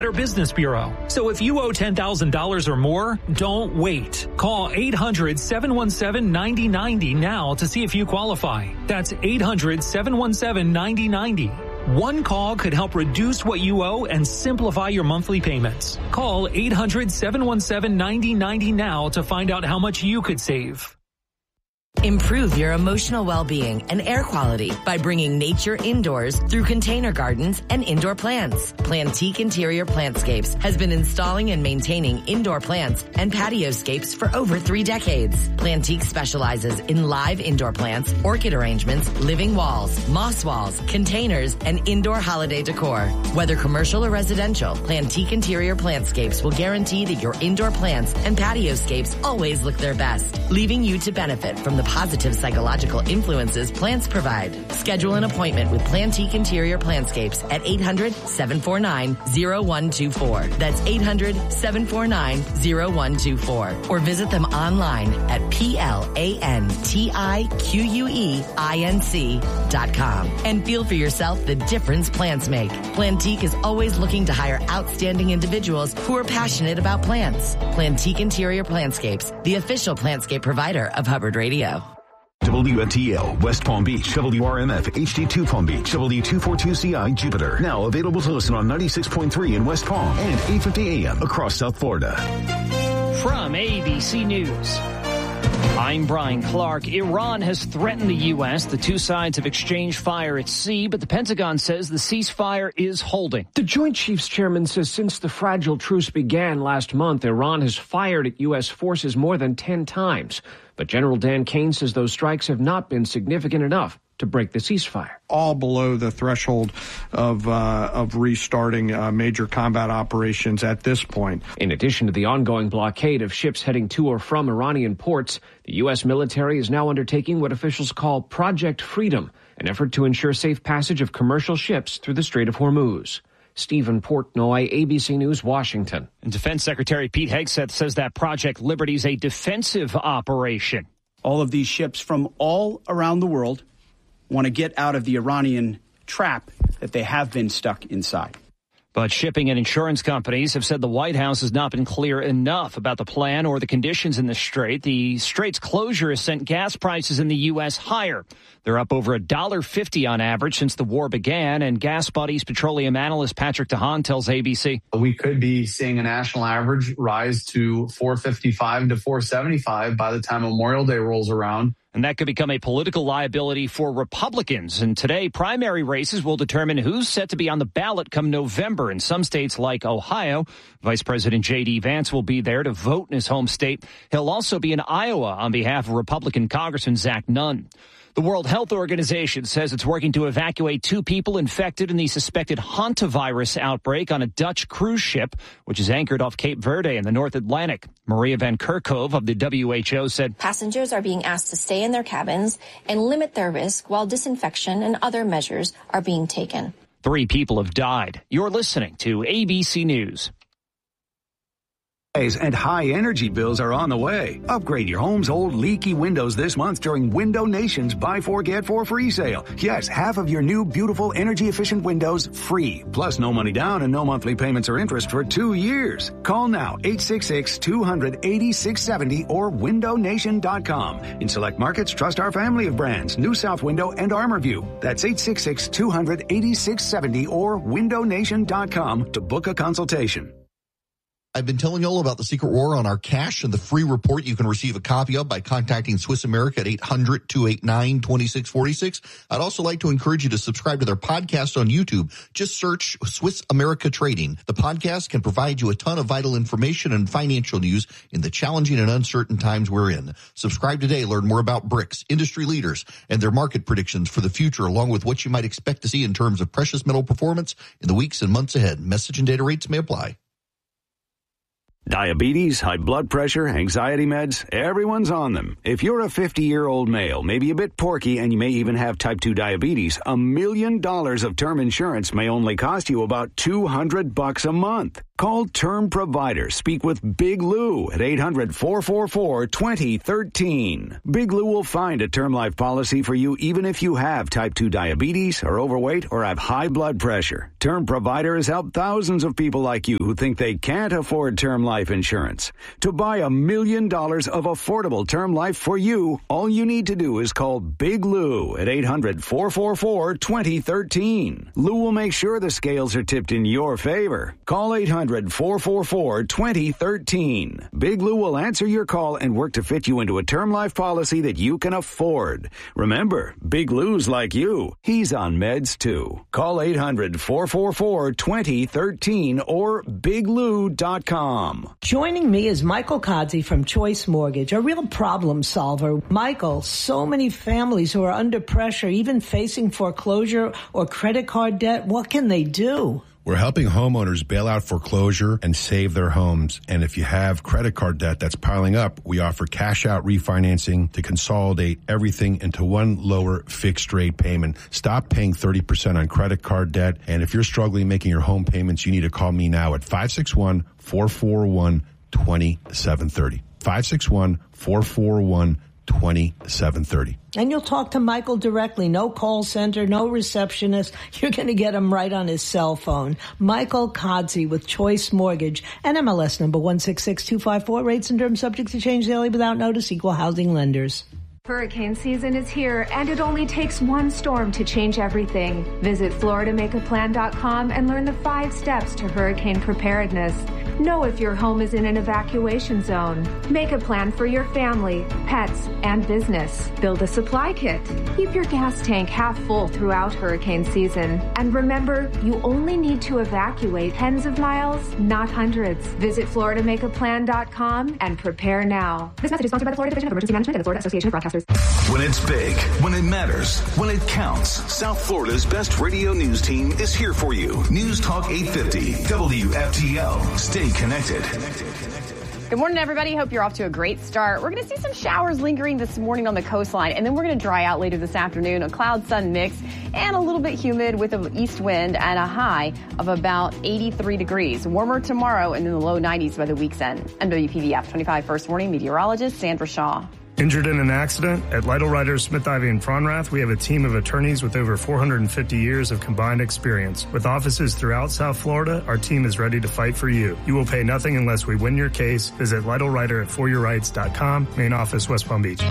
Better Business Bureau. So if you owe $10,000 or more, don't wait. Call 800-717-9090 now to see if you qualify. That's 800-717-9090. One call could help reduce what you owe and simplify your monthly payments. Call 800-717-9090 now to find out how much you could save. Improve your emotional well-being and air quality by bringing nature indoors through container gardens and indoor plants. Plantique Interior Plantscapes has been installing and maintaining indoor plants and patioscapes for over 3 decades. Plantique specializes in live indoor plants, orchid arrangements, living walls, moss walls, containers, and indoor holiday decor. Whether commercial or residential, Plantique Interior Plantscapes will guarantee that your indoor plants and patioscapes always look their best, leaving you to benefit from the positive psychological influences plants provide. Schedule an appointment with Plantique Interior Plantscapes at 800-749-0124. That's 800-749-0124. Or visit them online at plantiqueinc.com and feel for yourself the difference plants make. Plantique is always looking to hire outstanding individuals who are passionate about plants. Plantique Interior Plantscapes, the official plantscape provider of Hubbard Radio. WNTL, West Palm Beach, WRMF, HD2 Palm Beach, W242CI, Jupiter. Now available to listen on 96.3 in West Palm and 850 AM across South Florida. From ABC News, I'm Brian Clark. Iran has threatened the U.S. The two sides have exchanged fire at sea, but the Pentagon says the ceasefire is holding. The Joint Chiefs Chairman says since the fragile truce began last month, Iran has fired at U.S. forces more than 10 times. But General Dan Kane says those strikes have not been significant enough to break the ceasefire. All below the threshold of restarting major combat operations at this point. In addition to the ongoing blockade of ships heading to or from Iranian ports, the U.S. military is now undertaking what officials call Project Freedom, an effort to ensure safe passage of commercial ships through the Strait of Hormuz. Stephen Portnoy, ABC News, Washington. And Defense Secretary Pete Hegseth says that Project Liberty is a defensive operation. All of these ships from all around the world want to get out of the Iranian trap that they have been stuck inside. But shipping and insurance companies have said the White House has not been clear enough about the plan or the conditions in the strait. The strait's closure has sent gas prices in the U.S. higher. They're up over $1.50 on average since the war began. And Gas Buddies petroleum analyst Patrick DeHaan tells ABC. We could be seeing a national average rise to $4.55 to $4.75 by the time Memorial Day rolls around. And that could become a political liability for Republicans. And today, primary races will determine who's set to be on the ballot come November. In some states like Ohio, Vice President J.D. Vance will be there to vote in his home state. He'll also be in Iowa on behalf of Republican Congressman Zach Nunn. The World Health Organization says it's working to evacuate 2 people infected in the suspected hantavirus outbreak on a Dutch cruise ship, which is anchored off Cape Verde in the North Atlantic. Maria Van Kerkhove of the WHO said passengers are being asked to stay in their cabins and limit their risk while disinfection and other measures are being taken. 3 people have died. You're listening to ABC News. And high energy bills are on the way. Upgrade your home's old leaky windows this month during Window Nation's Buy 4 Get 4 free sale. Yes, half of your new beautiful energy efficient windows free. Plus no money down and no monthly payments or interest for 2 years. Call now 866-200-8670 or windownation.com. In select markets, trust our family of brands, New South Window and ArmorView. That's 866-200-8670 or windownation.com to book a consultation. I've been telling you all about the Secret War on our cash and the free report you can receive a copy of by contacting Swiss America at 800-289-2646. I'd also like to encourage you to subscribe to their podcast on YouTube. Just search Swiss America Trading. The podcast can provide you a ton of vital information and financial news in the challenging and uncertain times we're in. Subscribe today. Learn more about BRICS, industry leaders, and their market predictions for the future, along with what you might expect to see in terms of precious metal performance in the weeks and months ahead. Message and data rates may apply. Diabetes, high blood pressure, anxiety meds, everyone's on them. If you're a 50-year-old male, maybe a bit porky, and you may even have type 2 diabetes, $1 million of term insurance may only cost you about $200 a month. Call Term Provider. Speak with Big Lou at 800-444-2013. Big Lou will find a term life policy for you even if you have type 2 diabetes, are overweight, or have high blood pressure. Term Provider has helped thousands of people like you who think they can't afford term life insurance. To buy $1 million of affordable term life for you, all you need to do is call Big Lou at 800-444-2013. Lou will make sure the scales are tipped in your favor. Call 800-444-2013. Big Lou will answer your call and work to fit you into a term life policy that you can afford. Remember, Big Lou's like you. He's on meds too. Call 800-444-2013 or biglou.com. Joining me is Michael Kodzie from Choice Mortgage, a real problem solver. Michael, so many families who are under pressure, even facing foreclosure or credit card debt, what can they do? We're helping homeowners bail out foreclosure and save their homes. And if you have credit card debt that's piling up, we offer cash out refinancing to consolidate everything into one lower fixed rate payment. Stop paying 30% on credit card debt. And if you're struggling making your home payments, you need to call me now at 561-441-2730. 561-441-2730. And you'll talk to Michael directly. No call center, no receptionist. You're going to get him right on his cell phone. Michael Kodzie with Choice Mortgage. NMLS number 166254. Rates and terms subject to change daily without notice. Equal housing lenders. Hurricane season is here, and it only takes one storm to change everything. Visit FloridaMakeAPlan.com and learn the 5 steps to hurricane preparedness. Know if your home is in an evacuation zone. Make a plan for your family, pets, and business. Build a supply kit. Keep your gas tank half full throughout hurricane season. And remember, you only need to evacuate tens of miles, not hundreds. Visit FloridaMakeAPlan.com and prepare now. This message is sponsored by the Florida Division of Emergency Management and the Florida Association of Broadcasters. When it's big, when it matters, when it counts, South Florida's best radio news team is here for you. News Talk 850, WFTL. Stay connected. Good morning, everybody. Hope you're off to a great start. We're going to see some showers lingering this morning on the coastline, and then we're going to dry out later this afternoon. A cloud-sun mix and a little bit humid with an east wind and a high of about 83 degrees. Warmer tomorrow and in the low 90s by the week's end. WPVF 25 First Warning meteorologist Sandra Shaw. Injured in an accident? At Lytle Writers, Smith, Ivy, and Fronrath, we have a team of attorneys with over 450 years of combined experience. With offices throughout South Florida, our team is ready to fight for you. You will pay nothing unless we win your case. Visit Lytle Writer at foryourrights.com, main office, West Palm Beach.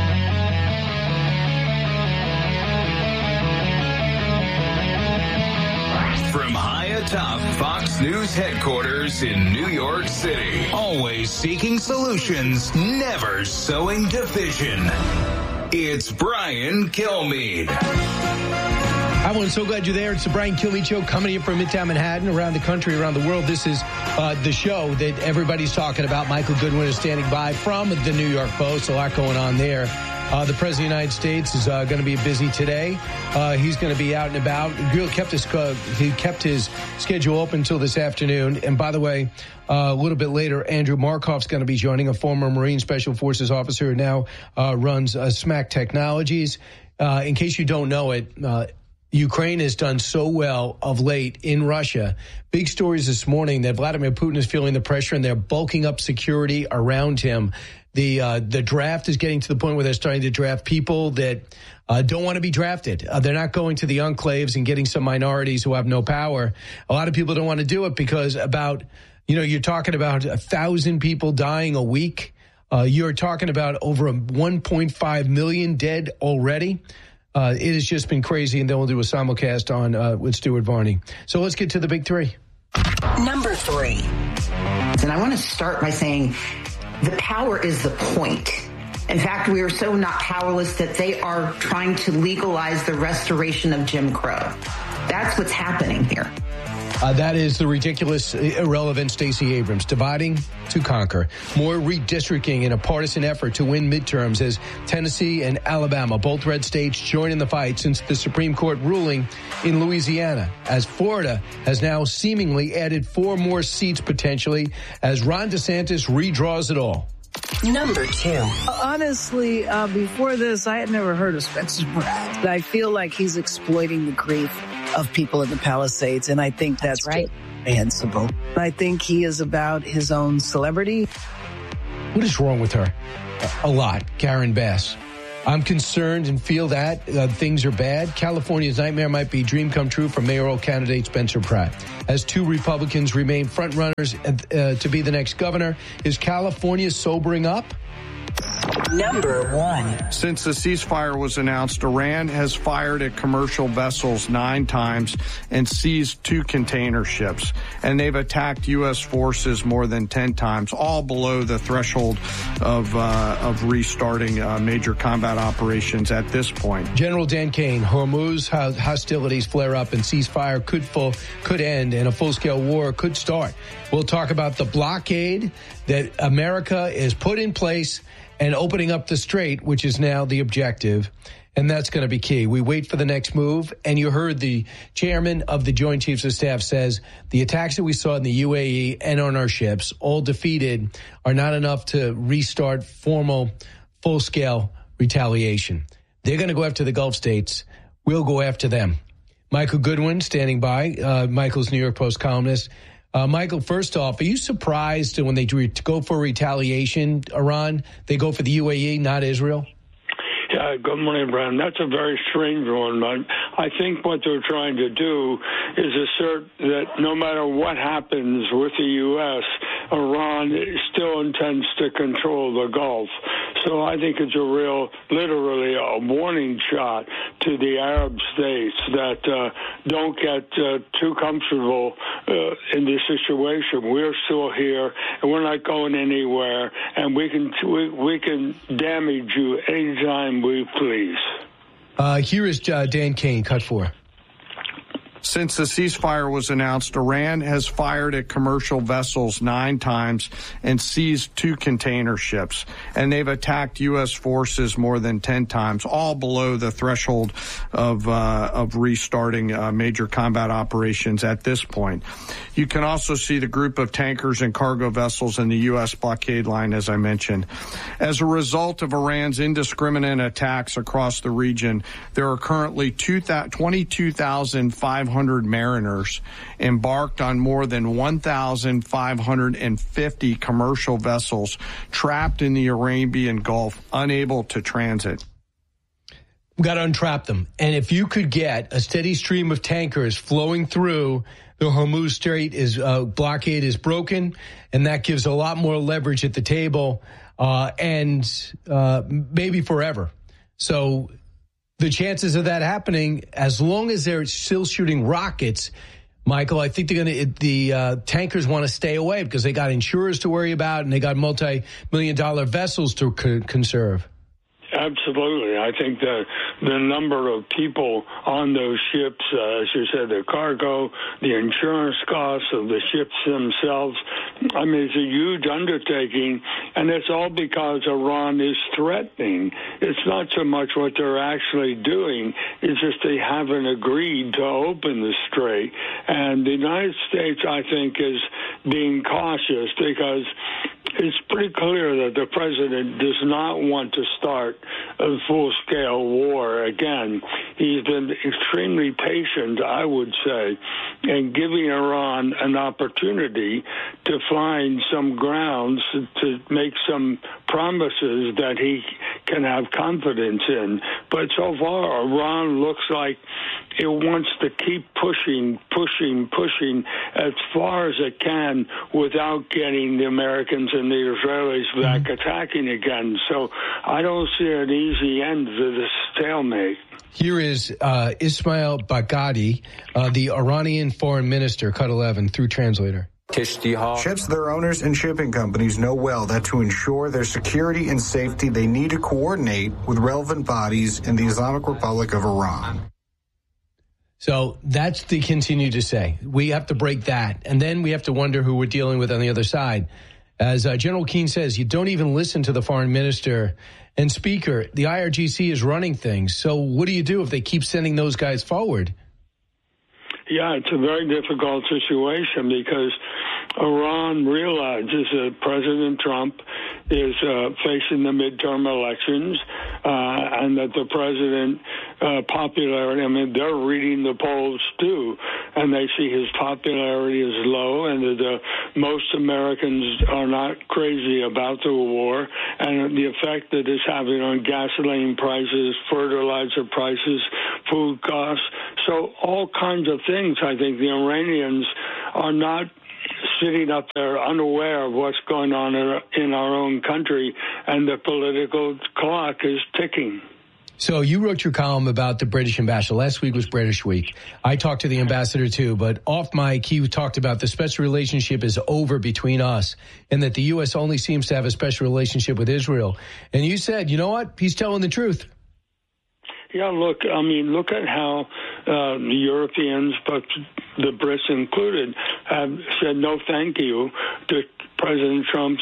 From high atop Fox News headquarters in New York City, always seeking solutions, never sowing division. It's Brian Kilmeade. Hi, everyone. So glad you're there. It's the Brian Kilmeade Show coming in from Midtown Manhattan, around the country, around the world. This is the show that everybody's talking about. Michael Goodwin is standing by from the New York Post. A lot going on there. The President of the United States is going to be busy today. He's going to be out and about. He kept his schedule open until this afternoon. And by the way, a little bit later, Andrew Markoff's going to be joining, a former Marine Special Forces officer who now runs SMAC Technologies. In case you don't know it, Ukraine has done so well of late in Russia. Big stories this morning that Vladimir Putin is feeling the pressure and they're bulking up security around him. The draft is getting to the point where they're starting to draft people that don't want to be drafted. They're not going to the enclaves and getting some minorities who have no power. A lot of people don't want to do it because you're talking about 1,000 people dying a week. You're talking about over 1.5 million dead already. It has just been crazy, and then we'll do a simulcast on with Stuart Varney. So let's get to the big three. Number 3. And I want to start by saying the power is the point. In fact, we are so not powerless that they are trying to legalize the restoration of Jim Crow. That's what's happening here. That is the ridiculous, irrelevant Stacey Abrams. Dividing to conquer. More redistricting in a partisan effort to win midterms as Tennessee and Alabama, both red states, join in the fight since the Supreme Court ruling in Louisiana. As Florida has now seemingly added 4 more seats potentially as Ron DeSantis redraws it all. Number 2. Honestly, before this, I had never heard of Spencer Pratt. I feel like he's exploiting the grief of people in the Palisades, and I think that's right. Reprehensible. I think he is about his own celebrity. What is wrong with her? A lot. Karen Bass. I'm concerned and feel that things are bad. California's nightmare might be dream come true for mayoral candidate Spencer Pratt. As 2 Republicans remain frontrunners to be the next governor, is California sobering up? Number 1. Since the ceasefire was announced, Iran has fired at commercial vessels 9 times and seized 2 container ships. And they've attacked U.S. forces more than 10 times, all below the threshold of restarting major combat operations at this point. General Dan Kane, Hormuz hostilities flare up and ceasefire could end and a full-scale war could start. We'll talk about the blockade that America is put in place and opening up the strait, which is now the objective. And that's going to be key. We wait for the next move. And you heard the chairman of the Joint Chiefs of Staff says the attacks that we saw in the UAE and on our ships, all defeated, are not enough to restart formal, full-scale retaliation. They're going to go after the Gulf states. We'll go after them. Michael Goodwin standing by, Michael's New York Post columnist. Michael, first off, are you surprised when they go for retaliation, Iran, they go for the UAE, not Israel? Yeah, good morning, Brian. That's a very strange one. I think what they're trying to do is assert that no matter what happens with the U.S., Iran still intends to control the Gulf. So I think it's literally a warning shot to the Arab states that don't get too comfortable in this situation. We're still here, and we're not going anywhere, and we can damage you anytime we please. Here is Dan Kane, cut 4. Since the ceasefire was announced, Iran has fired at commercial vessels 9 times and seized 2 container ships. And they've attacked U.S. forces more than 10 times, all below the threshold of restarting major combat operations at this point. You can also see the group of tankers and cargo vessels in the U.S. blockade line, as I mentioned. As a result of Iran's indiscriminate attacks across the region, there are currently 22,500 mariners embarked on more than 1,550 commercial vessels trapped in the Arabian Gulf, unable to transit. We've got to untrap them. And if you could get a steady stream of tankers flowing through the Hormuz Strait, blockade is broken, and that gives a lot more leverage at the table, and maybe forever. So the chances of that happening, as long as they're still shooting rockets, Michael, I think the tankers want to stay away because they got insurers to worry about and they got multi-million-dollar vessels to conserve. Absolutely. I think that the number of people on those ships, as you said, the cargo, the insurance costs of the ships themselves, I mean, it's a huge undertaking, and it's all because Iran is threatening. It's not so much what they're actually doing. It's just they haven't agreed to open the strait. And the United States, I think, is being cautious because it's pretty clear that the president does not want to start a full-scale war again. He's been extremely patient, I would say, in giving Iran an opportunity to find some grounds to make some promises that he can have confidence in. But so far, Iran looks like it wants to keep pushing as far as it can without getting the Americans and the Israelis back attacking again. So I don't see an easy end to this stalemate. Here is Ismail Baghdadi, the Iranian foreign minister, cut 11, through translator. Ships, their owners, and shipping companies know well that to ensure their security and safety, they need to coordinate with relevant bodies in the Islamic Republic of Iran. So that's they continue to say. We have to break that. And then we have to wonder who we're dealing with on the other side. As General Keane says, you don't even listen to the foreign minister and speaker. The IRGC is running things. So what do you do if they keep sending those guys forward? Yeah, it's a very difficult situation because Iran realizes that President Trump is facing the midterm elections and that the president popularity, I mean, they're reading the polls too, and they see his popularity is low and that most Americans are not crazy about the war and the effect that it's having on gasoline prices, fertilizer prices, food costs. So all kinds of things. I think the Iranians are not sitting up there unaware of what's going on in our own country, and the political clock is ticking. So you wrote your column about the British ambassador. Last week was British Week. I talked to the ambassador too, but off mic, he talked about the special relationship is over between us and that the U.S. only seems to have a special relationship with Israel. And you said, you know what? He's telling the truth. Yeah, look at how the Europeans, but the Brits included, have said no thank you to President Trump's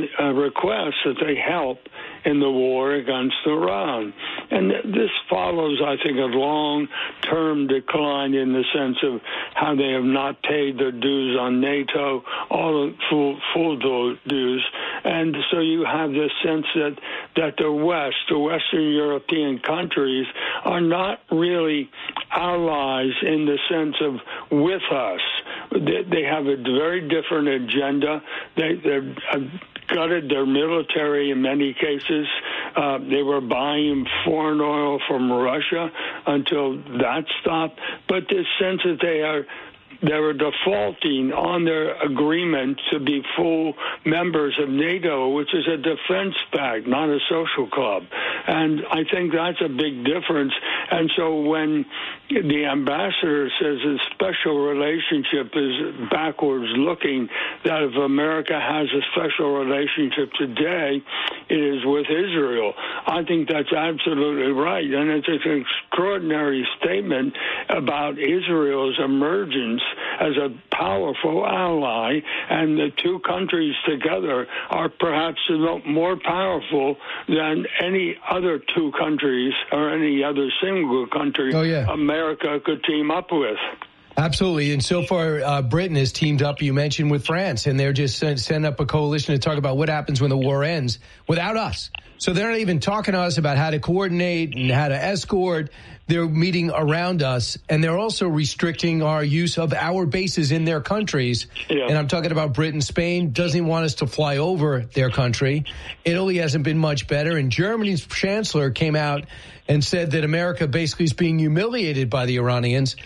request that they help in the war against Iran. And this follows, I think, a long-term decline in the sense of how they have not paid their dues on NATO, all the full dues. And so you have this sense that the West, the Western European countries, are not really allies in the sense of with us. They have a very different agenda. They're gutted their military in many cases. They were buying foreign oil from Russia until that stopped. But this sense that they were defaulting on their agreement to be full members of NATO, which is a defense pact, not a social club. And I think that's a big difference. And so when the ambassador says a special relationship is backwards looking, that if America has a special relationship today, it is with Israel. I think that's absolutely right. And it's an extraordinary statement about Israel's emergence as a powerful ally, and the two countries together are perhaps more powerful than any other two countries or any other single country America could team up with. Absolutely. And so far, Britain has teamed up, you mentioned, with France, and they're just setting up a coalition to talk about what happens when the war ends without us. So they're not even talking to us about how to coordinate and how to escort. They're meeting around us, and they're also restricting our use of our bases in their countries. Yeah. And I'm talking about Britain. Spain doesn't want us to fly over their country. Italy hasn't been much better. And Germany's chancellor came out and said that America basically is being humiliated by the Iranians,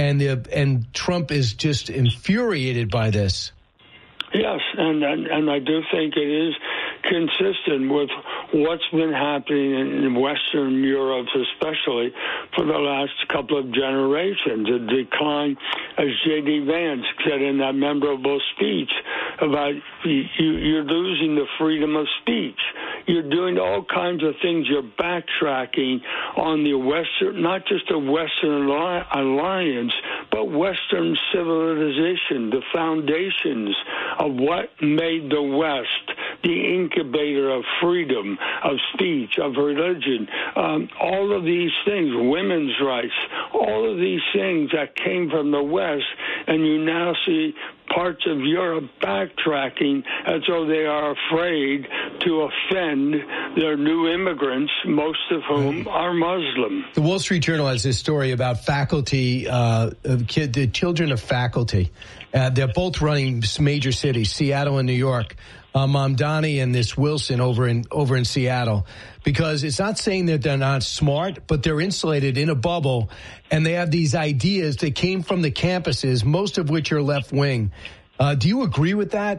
and Trump is just infuriated by this. Yes, and I do think it is consistent with what's been happening in Western Europe, especially for the last couple of generations. A decline, as J.D. Vance said in that memorable speech, about you're losing the freedom of speech. You're doing all kinds of things. You're backtracking on the Western, not just the Western alliance, but Western civilization, the foundations of what made the West the incubator of freedom, of speech, of religion, all of these things, women's rights, all of these things that came from the West, and you now see parts of Europe backtracking as though they are afraid to offend their new immigrants, most of whom are Muslim. The Wall Street Journal has this story about faculty, the children of faculty. They're both running major cities, Seattle and New York. Mamdani and this Wilson over in Seattle, because it's not saying that they're not smart, but they're insulated in a bubble, and they have these ideas that came from the campuses, most of which are left wing. Do you agree with that?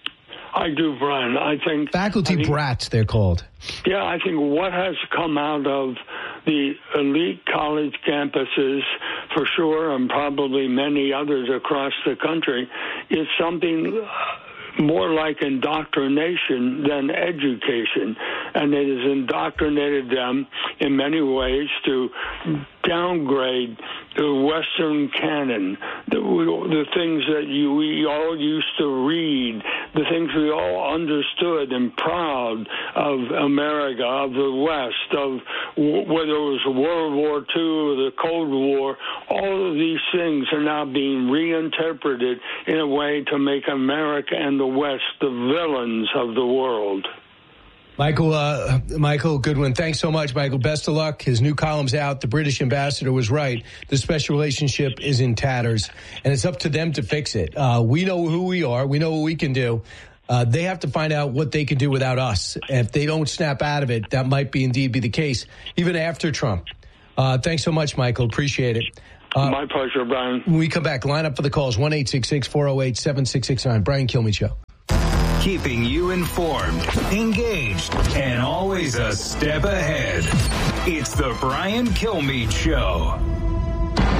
I do, Brian. I think faculty brats, they're called. Yeah, I think what has come out of the elite college campuses, for sure, and probably many others across the country, is something more like indoctrination than education. And it has indoctrinated them in many ways to downgrade the Western canon, the things that we all used to read, the things we all understood and proud of America, of the West, of whether it was World War II or the Cold War. All of these things are now being reinterpreted in a way to make America and the West the villains of the world. Michael Goodwin, thanks so much, Michael. Best of luck. His new column's out. The British ambassador was right. The special relationship is in tatters, and it's up to them to fix it. We know who we are. We know what we can do. They have to find out what they can do without us. If they don't snap out of it, that might indeed be the case, even after Trump. Thanks so much, Michael. Appreciate it. My pleasure, Brian. When we come back, line up for the calls, 1-866-408-7669. Brian Kilmeade Show. Keeping you informed, engaged, and always a step ahead. It's the Brian Kilmeade Show.